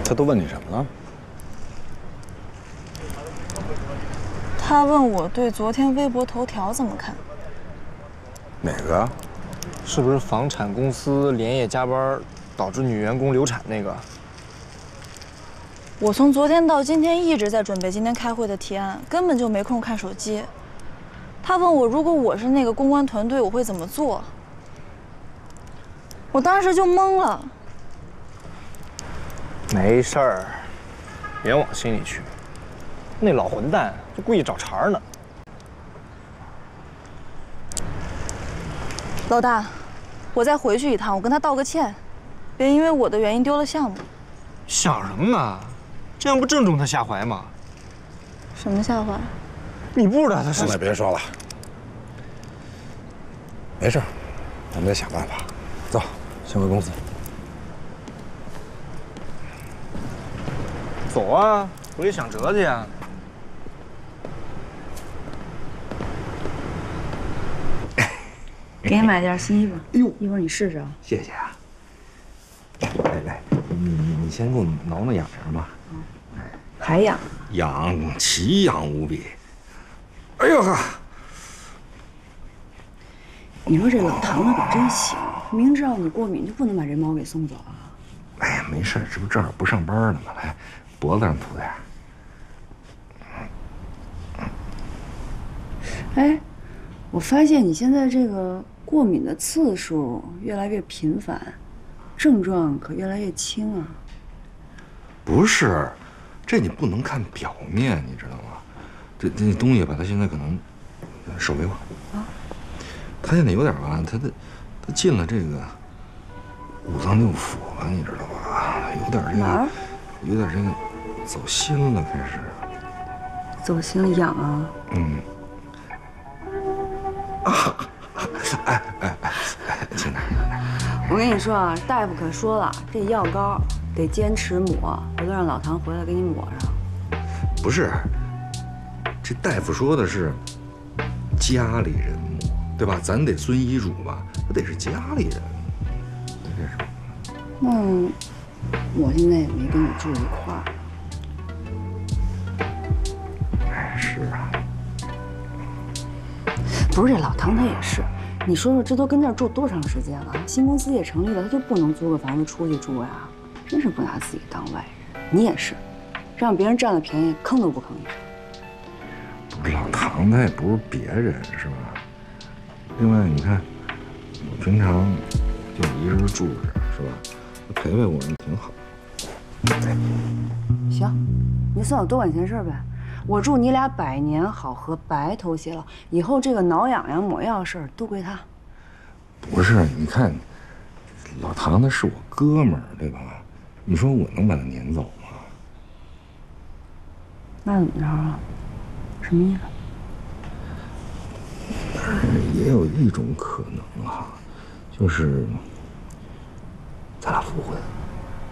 他都问你什么了？ 他问我对昨天微博头条怎么看。 哪个？ 是不是房产公司连夜加班导致女员工流产那个？ 我从昨天到今天一直在准备今天开会的提案，根本就没空看手机。他问我，如果我是那个公关团队，我会怎么做？我当时就懵了。 没事儿，别往心里去。那老混蛋就故意找茬呢。 老大，我再回去一趟，我跟他道个歉，别因为我的原因丢了项目。 想什么呢？这样不正中他下怀吗？ 什么下怀？ 你不知道他是…… 现在别说了，没事，咱们得想办法。走，先回公司。 走啊，回去想辙去呀。 给你买件新衣服。 哎呦， 一会儿你试试啊。 谢谢啊。来，你先给我挠挠痒痒吧。 还痒？ 痒，奇痒无比。哎呦呵！ 你说这老唐他可真行，明知道你过敏就不能把这猫给送走啊。 哎呀，没事，这不正好不上班呢吗？来，脖子上涂点。 哎，我发现你现在这个过敏的次数越来越频繁，症状可越来越轻啊。 不是，这你不能看表面，你知道吗？这东西吧，它现在可能手没化啊。它现在有点吧，它进了这个五脏六腑了，你知道吧？有点这个，有点这个走心了，开始。 走心了，痒啊。 嗯。啊！哎，亲爱的， 我跟你说啊，大夫可说了，这药膏得坚持抹，回头让老唐回来给你抹上。 不是，这大夫说的是家里人抹，对吧？咱得遵医嘱吧，他得是家里人。这是。 那我现在也没跟你住一块儿。 哎，是啊。 不是这老唐他也是，你说说这都跟这儿住多长时间了？新公司也成立了，他就不能租个房子出去住呀？真是不拿自己当外人。你也是，让别人占了便宜，吭都不吭一声。 不是老唐他也不是别人，是吧？另外你看，我平常就一人住着，是吧？陪陪我也挺好。 行，你算我多管闲事呗。我祝你俩百年好合，白头偕老。以后这个挠痒痒、抹药的事儿都归他。 不是，你看，老唐他是我哥们儿，对吧？你说我能把他撵走吗？ 那怎么着啊？什么意思？ 但是也有一种可能啊，就是咱俩复婚。